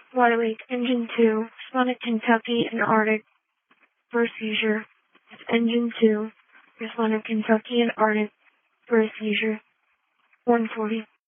Wiley, Engine 2, responded Kentucky and Arctic for a seizure. Engine 2, responded Kentucky and Arctic for a seizure. 140.